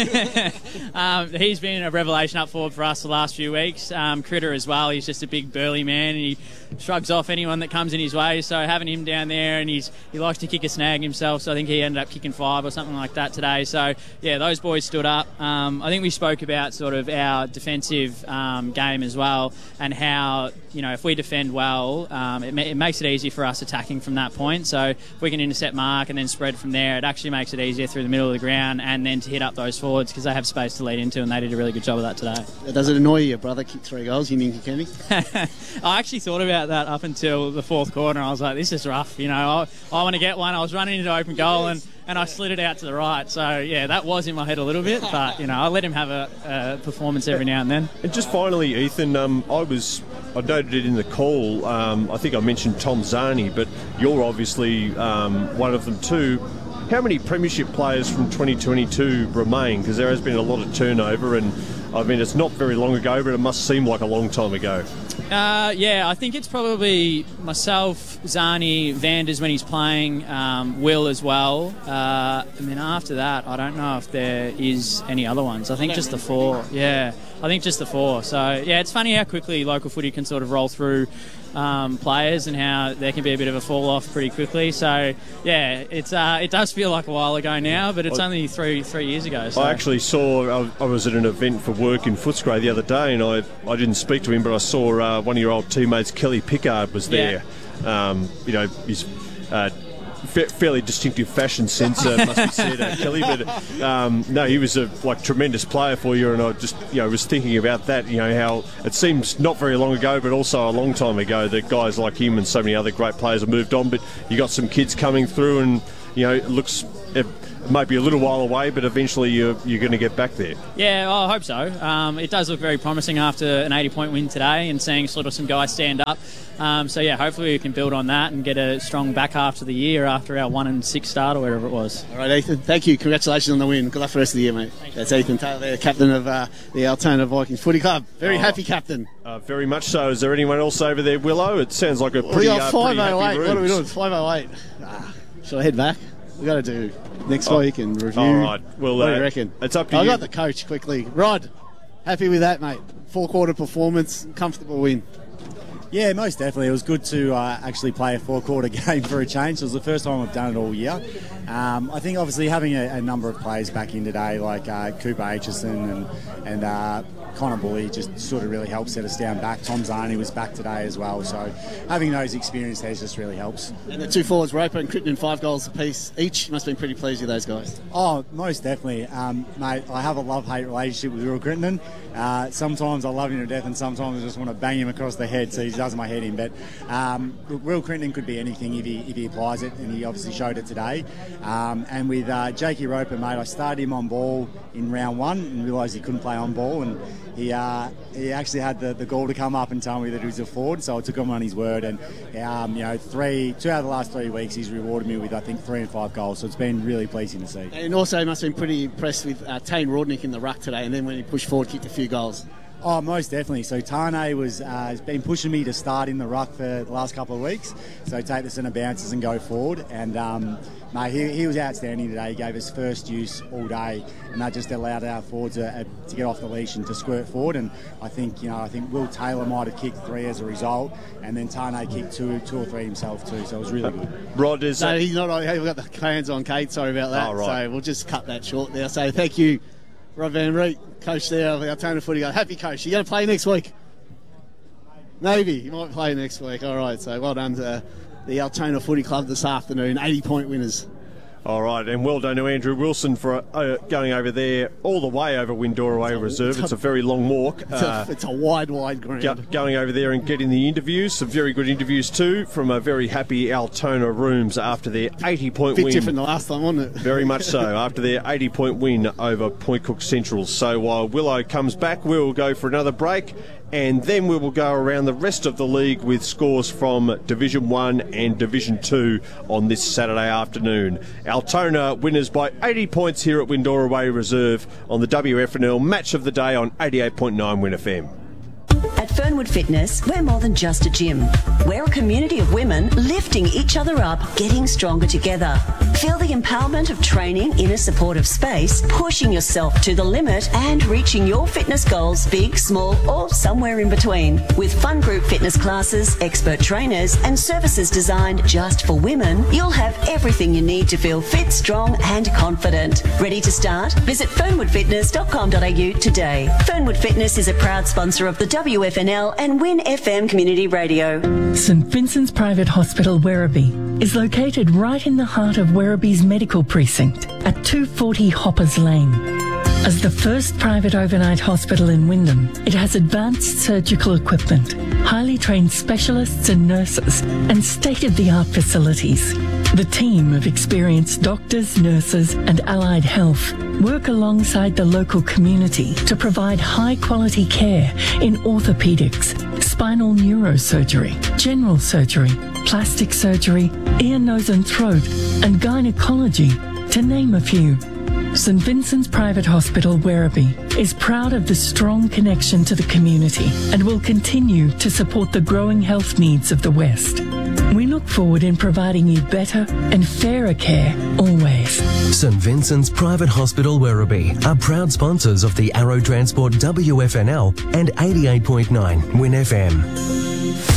he's been a revelation up forward for us the last few weeks. Critter as well. He's just a big burly man, and he shrugs off anyone that comes in his way. So having him down there, and he likes to kick a snag himself, so I think he ended up kicking 5 or something like that today. So yeah, those boys stood up. I think we spoke about sort of our defensive game as well, and how if we defend well, it makes it easy for us attacking from that point. So if we can intercept mark and then spread from there, it actually makes it easier through the middle of the ground and then to hit up those forwards, because they have space to lead into, and they did a really good job of that today. Does it annoy you, your brother kicked 3 goals? You think Kenny? I actually thought about that up until the 4th quarter, and I was like, this is rough. I want to get one. I was running into open goal and I slid it out to the right. So yeah, that was in my head a little bit, but I let him have a performance every now and then. And just finally, Ethan, I noted it in the call. I think I mentioned Tom Zani, but you're obviously one of them too. How many premiership players from 2022 remain? Because there has been a lot of turnover, and I mean, it's not very long ago, but it must seem like a long time ago. Yeah, I think it's probably myself, Zani, Vanders when he's playing, Will as well. And then after that, I don't know if there is any other ones. I think just the 4. Yeah, I think just the 4. So, yeah, it's funny how quickly local footy can sort of roll through players, and how there can be a bit of a fall off pretty quickly. So yeah, it does feel like a while ago now, but it's only three years ago. So. I actually saw, I was at an event for work in Footscray the other day, and I didn't speak to him, but I saw one of your old teammates, Kelly Pickard, was there. Yeah. He's fairly distinctive fashion sense, must be said, Kelly. But no, he was a tremendous player for you, and I just was thinking about that. How it seems not very long ago, but also a long time ago, that guys like him and so many other great players have moved on. But you got some kids coming through, and it looks. It might be a little while away, but eventually you're going to get back there. Yeah, I hope so. It does look very promising after an 80-point win today and seeing sort of some guys stand up. So, yeah, hopefully we can build on that and get a strong back half of the year after our 1-6 start or whatever it was. All right, Ethan, thank you. Congratulations on the win. Good luck for the rest of the year, mate. That's Ethan Taylor, captain of the Altona Vikings Footy Club. Very happy captain. Very much so. Is there anyone else over there, Willow? It sounds like a pretty happy 508. rooms. What are we doing? 508. Should I head back? We got to do next week and review. All right. Well, what do you reckon? It's up to you. I got the coach quickly. Rod, happy with that, mate? 4-quarter performance, comfortable win. Yeah, most definitely. It was good to actually play a 4-quarter game for a change. It was the first time we've done it all year. I think obviously having a number of players back in today, like Cooper Aitchison and Connor Bully, just sort of really helped set us down back. Tom Zarni was back today as well, so having those experience there just really helps. And the two forwards, Roper and Crittenden, 5 goals apiece each. You must have been pretty pleased with those guys. Oh, most definitely. Mate, I have a love-hate relationship with Will Crittenden. Sometimes I love him to death and sometimes I just want to bang him across the head so he does my head in. But Will Crittenden could be anything if he applies it, and he obviously showed it today. And with Jakey Roper, mate, I started him on ball in round 1 and realised he couldn't play on ball, and he actually had the gall to come up and tell me that he was a forward, so I took him on his word. And 2 out of the last 3 weeks he's rewarded me with, I think, 3 and 5 goals, so it's been really pleasing to see. And also must have been pretty impressed with Tane Rodnick in the ruck today, and then when he pushed forward, kicked a few goals. Oh, most definitely. So Tane has been pushing me to start in the ruck for the last couple of weeks. So take the centre bounces and go forward. And mate, he was outstanding today. He gave us first use all day, and that just allowed our forwards to get off the leash and to squirt forward. And I think Will Taylor might have kicked 3 as a result, and then Tane kicked 2 or 3 himself too. So it was really good. Rod is no, he's not. We've got the hands on Kate. Sorry about that. Oh, right. So we'll just cut that short there. So thank you, Rod Van Reet, coach there of the Altona Footy Club. Happy coach. You going to play next week? Maybe. You might play next week. All right. So well done to the Altona Footy Club this afternoon. 80-point winners. All right, and well done to Andrew Wilson for going over there all the way over Windora Reserve. It's a very long walk. It's a wide ground. Going over there and getting the interviews, some very good interviews too, from a very happy Altona Rooms after their 80-point win. Bit different the last time, wasn't it? Very much so, after their 80-point win over Point Cook Central. So while Willow comes back, we'll go for another break, and then we will go around the rest of the league with scores from Division 1 and Division 2 on this Saturday afternoon. Altona winners by 80 points here at Windora Way Reserve on the WFNL Match of the Day on 88.9 Win FM. At Fernwood Fitness, we're more than just a gym. We're a community of women lifting each other up, getting stronger together. Feel the empowerment of training in a supportive space, pushing yourself to the limit and reaching your fitness goals, big, small, or somewhere in between. With fun group fitness classes, expert trainers, and services designed just for women, you'll have everything you need to feel fit, strong, and confident. Ready to start? Visit fernwoodfitness.com.au today. Fernwood Fitness is a proud sponsor of the WFNL and Win FM Community Radio. St Vincent's Private Hospital Werribee is located right in the heart of Werribee's medical precinct at 240 Hoppers Lane. As the first private overnight hospital in Wyndham, it has advanced surgical equipment, highly trained specialists and nurses, and state-of-the-art facilities. The team of experienced doctors, nurses, and allied health work alongside the local community to provide high-quality care in orthopedics, spinal neurosurgery, general surgery, plastic surgery, ear, nose and throat, and gynecology, to name a few. St Vincent's Private Hospital Werribee is proud of the strong connection to the community and will continue to support the growing health needs of the West. We look forward in providing you better and fairer care always. St Vincent's Private Hospital Werribee are proud sponsors of the Arrow Transport WFNL and 88.9 Win FM. I wanted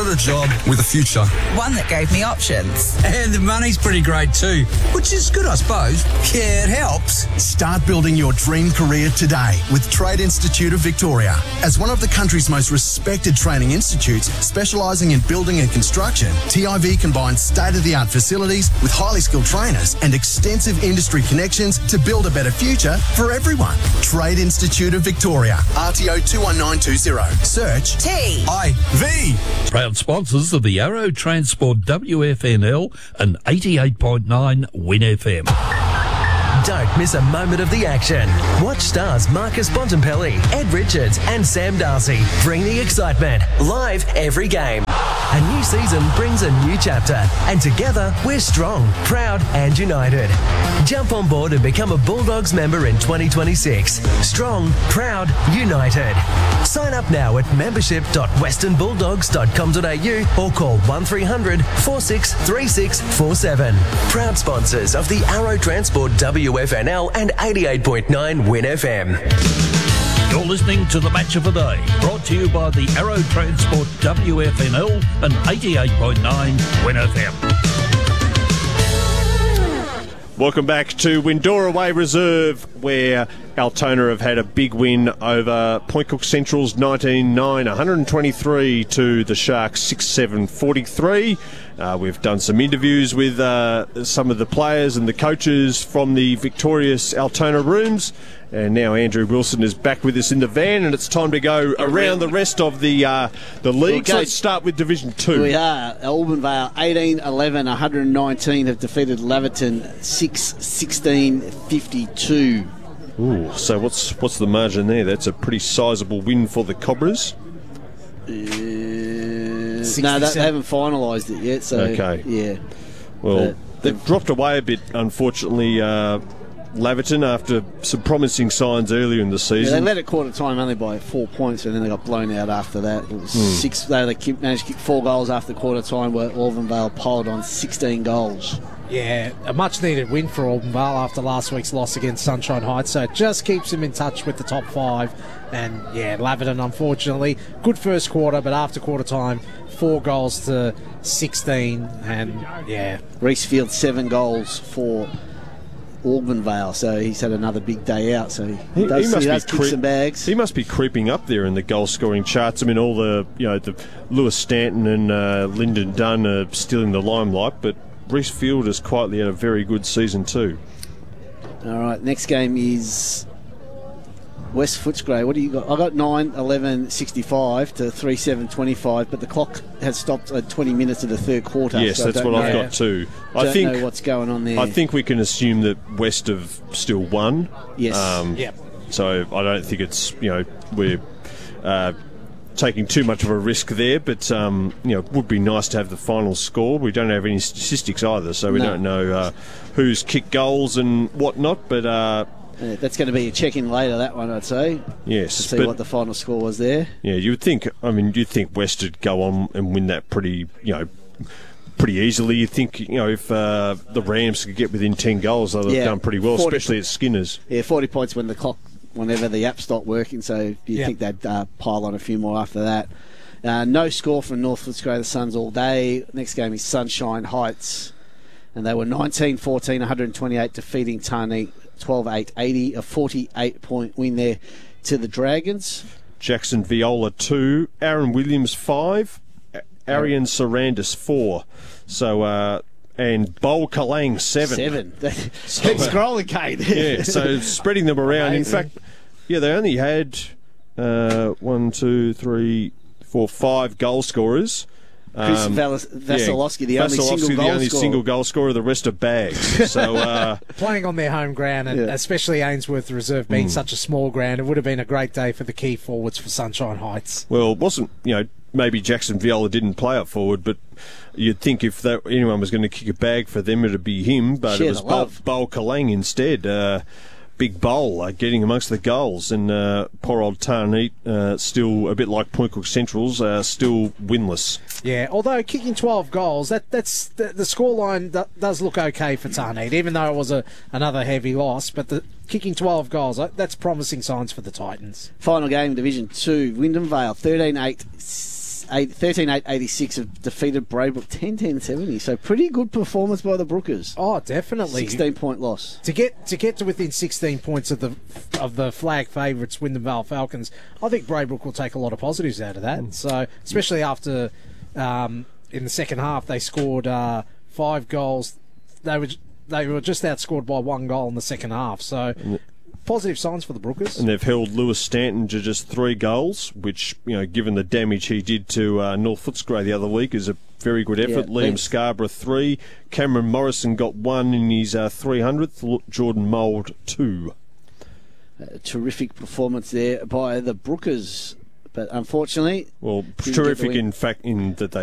wanted a job with a future. One that gave me options. And the money's pretty great too, which is good, I suppose. Yeah, it helps. Start building your dream career today with Trade Institute of Victoria. As one of the country's most respected training institutes specialising in building and construction, TIV combines state-of-the-art facilities with highly skilled trainers and extensive industry connections to build a better future for everyone. Trade Institute of Victoria, RTO 21920. Search TIV. Proud sponsors of the Arrow Transport WFNL and 88.9 Win FM. Don't miss a moment of the action. Watch stars Marcus Bontempelli, Ed Richards and Sam Darcy bring the excitement live every game. A new season brings a new chapter, and together we're strong, proud and united. Jump on board and become a Bulldogs member in 2026. Strong, proud, united. Sign up now at membership.westernbulldogs.com.au or call 1300 463647. Proud sponsors of the Arrow Transport WFNL and 88.9 Win FM. You're listening to the Match of the Day, brought to you by the Arrow Transport WFNL and 88.9 Win FM. Welcome back to Windora Way Reserve, where Altona have had a big win over Point Cook Central's 19-9, 123 to the Sharks 6-7, 43. We've done some interviews with some of the players and the coaches from the victorious Altona rooms. And now Andrew Wilson is back with us in the van, and it's time to go around the rest of the league. So let's start with Division 2. We are. Albanvale 18-11, 119 have defeated Laverton 6-16, 52. Ooh, so what's the margin there? That's a pretty sizable win for the Cobras. No, they haven't finalised it yet. So okay. Yeah. Well, they've dropped away a bit, unfortunately. Laverton, after some promising signs earlier in the season. Yeah, they led at quarter time only by 4 points, and then they got blown out after that. It was six. They managed to kick 4 goals after quarter time, where Albanvale piled on 16 goals. Yeah, a much-needed win for Albanvale after last week's loss against Sunshine Heights, so it just keeps them in touch with the top 5. And, yeah, Laverton, unfortunately, good first quarter, but after quarter time, 4 goals to 16, and, yeah. Reece Field, 7 goals for Albanvale, so he's had another big day out, so he does kick some bags. He must be creeping up there in the goal scoring charts. I mean, all the Lewis Stanton and Lyndon Dunn are still in the limelight, but Reece Field has quietly had a very good season too. All right, next game is West Footscray. What do you got? I got 9-11-65 to 3-7-25, but the clock has stopped at 20 minutes of the third quarter. Yes, so that's what I've got too. I think know what's going on there. I think we can assume that West have still won. Yes. Yep. So I don't think it's we're taking too much of a risk there, but it would be nice to have the final score. We don't have any statistics either, so we don't know who's kicked goals and whatnot, but. That's going to be a check-in later, that one, I'd say. Yes. To see what the final score was there. Yeah, you'd think West would go on and win that pretty easily. You think, if the Rams could get within 10 goals, they'd have done pretty well, especially at Skinners. Yeah, 40 points whenever the app stopped working, so you think they'd pile on a few more after that. No score from North Footscray, the Suns all day. Next game is Sunshine Heights, and they were 19-14, 128, defeating Tarneit 12-8-80, a 48-point win there to the Dragons. Jackson Viola 2, Aaron Williams 5, Arian Sarandis 4. So, and Bowl Kalang 7. Keep scrolling, Kate. Yeah, so spreading them around. Amazing. In fact, they only had 5 goal scorers. Chris Vasilowski, the only single goal scorer. The rest are bags. So playing on their home ground, and especially Ainsworth Reserve being such a small ground, it would have been a great day for the key forwards for Sunshine Heights. Well, it wasn't maybe Jackson Viola didn't play up forward, but you'd think if anyone was going to kick a bag for them, it'd be him. But it was Bowl Kalang instead. Big Bowl getting amongst the goals, and poor old Tarneit, still a bit like Point Cook Central's, still winless. Yeah, although kicking 12 goals, that's the scoreline does look okay for Tarneit, even though it was another heavy loss. But kicking 12 goals, that's promising signs for the Titans. Final game, Division 2, Wyndham Vale 13-8. 13-8-86 have defeated Braybrook 10-10-70. So pretty good performance by the Brookers. Oh, definitely. 16-point loss. To get to within 16 points of the flag favourites, Wyndham Vale Falcons, I think Braybrook will take a lot of positives out of that. So, especially after in the second half, they scored 5 goals. They were just outscored by 1 goal in the second half. So, positive signs for the Brookers. And they've held Lewis Stanton to just 3 goals, which, given the damage he did to North Footscray the other week, is a very good effort. Liam Scarborough 3. Cameron Morrison got 1 in his 300th. Jordan Mould 2. A terrific performance there by the Brookers. But unfortunately... Well, terrific in fact in that they